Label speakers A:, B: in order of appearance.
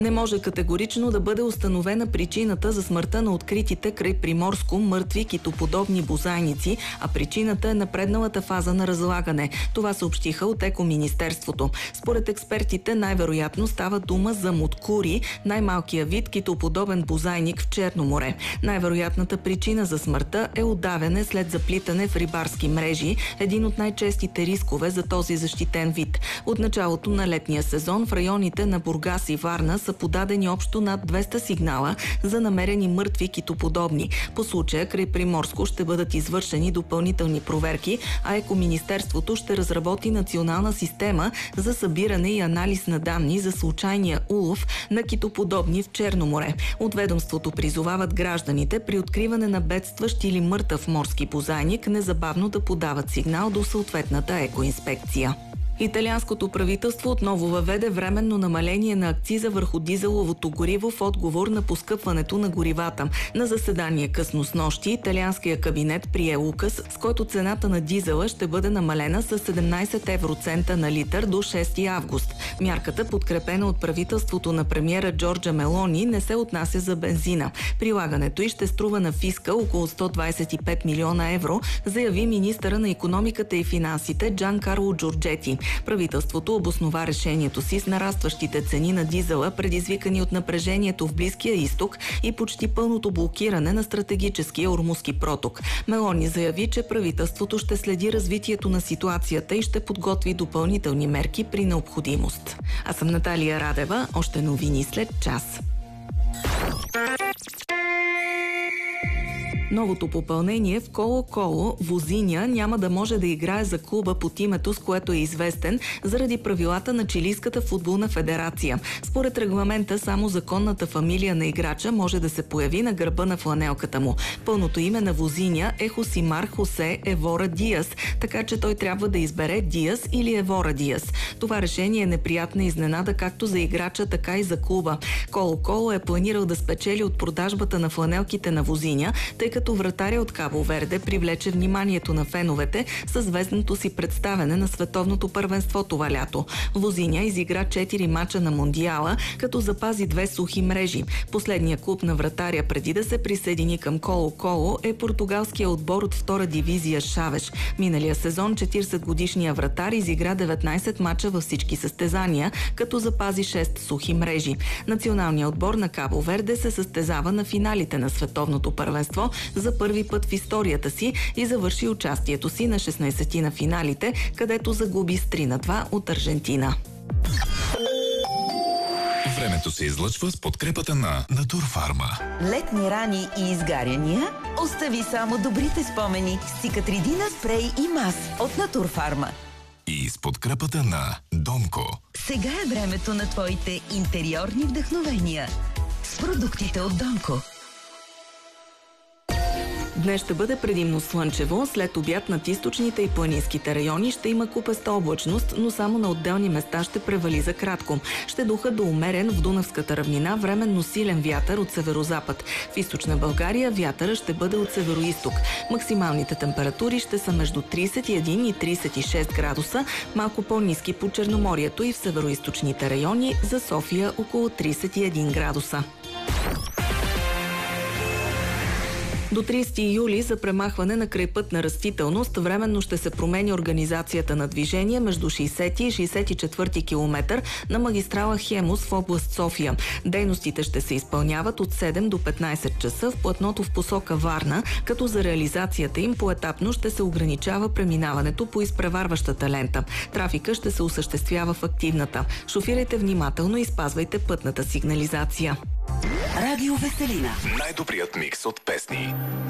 A: Не може категорично да бъде установена причината за смъртта на откритите край Приморско мъртви китоподобни бозайници, а причината е напредналата фаза на разлагане. Това съобщиха от Екоминистерството. Според експертите най-вероятно става дума за муткури, най-малкия вид китоподобен бозайник в Черно море. Най-вероятната причина за смъртта е удавяне след заплитане в рибарски мрежи, един от най-честите рискове за този защитен вид. От началото на летния сезон в районите на Бургас и Варна са подадени общо над 200 сигнала за намерени мъртви китоподобни. По случая край Приморско ще бъдат извършени допълнителни проверки, а Екоминистерството ще разработи национална система за събиране и анализ на данни за случайния улов на китоподобни в Черно море. От ведомството призовават гражданите при откриване на бедстващ или мъртъв морски бозайник незабавно да подават сигнал до съответната екоинспекция. Италианското правителство отново въведе временно намаление на акциза върху дизеловото гориво в отговор на поскъпването на горивата. На заседание късно снощи италианския кабинет прие указ, с който цената на дизела ще бъде намалена с 17 евроцента на литър до 6 август. Мярката, подкрепена от правителството на премиера Джорджа Мелони, не се отнася за бензина. Прилагането й ще струва на фиска около 125 милиона евро, заяви министъра на икономиката и финансите Джан Карло Джорджети. Правителството обоснова решението си с нарастващите цени на дизела, предизвикани от напрежението в Близкия изток и почти пълното блокиране на стратегическия Ормузски проток. Мелони заяви, че правителството ще следи развитието на ситуацията и ще подготви допълнителни мерки при необходимост. Аз съм Наталия Радева. Още новини след час. Новото попълнение в Коло-Коло, Возиня, няма да може да играе за клуба под името, с което е известен, заради правилата на Чилийската футболна федерация. Според регламента, само законната фамилия на играча може да се появи на гърба на фланелката му. Пълното име на Возиня е Хосимар Хосе Евора Диас, така че той трябва да избере Диас или Евора Диас. Това решение е неприятна изненада както за играча, така и за клуба. Коло-Коло е планирал да спечели от продажбата на фланелките на Возиня, тъй като вратаря от Кабо Верде привлече вниманието на феновете с звездното си представяне на световното първенство това лято. Возиня изигра 4 мача на Мондиала, като запази 2 сухи мрежи. Последният клуб на вратаря преди да се присъедини към Коло-Коло е португалския отбор от втора дивизия Шавеш. Миналия сезон 40-годишният вратар изигра 19 мача във всички състезания, като запази 6 сухи мрежи. Националният отбор на Кабо Верде се състезава на финалите на световното първенство за първи път в историята си и завърши участието си на 16-ти на финалите, където загуби с 3-2 от Аржентина.
B: Времето се излъчва с подкрепата на Натурфарма.
C: Летни рани и изгаряния? Остави само добрите спомени с Цикатридина спрей и мас от Натурфарма.
B: И с подкрепата на Домко.
C: Сега е времето на твоите интериорни вдъхновения с продуктите от Домко.
A: Днес ще бъде предимно слънчево, след обяд над източните и планинските райони ще има купеста облачност, но само на отделни места ще превали за кратко. Ще духа до умерен в Дунавската равнина временно силен вятър от северозапад. В източна България вятъра ще бъде от североизток. Максималните температури ще са между 31 и 36 градуса, малко по-ниски по Черноморието и в североизточните райони, за София около 31 градуса. До 30 юли за премахване на крайпътна растителност временно ще се промени организацията на движение между 60 и 64 километър на магистрала Хемус в област София. Дейностите ще се изпълняват от 7 до 15 часа в платното в посока Варна, като за реализацията им поетапно ще се ограничава преминаването по изпреварващата лента. Трафика ще се осъществява в активната. Шофирайте внимателно и спазвайте пътната сигнализация.
D: Радио Веселина.
B: Най-добрият микс от песни.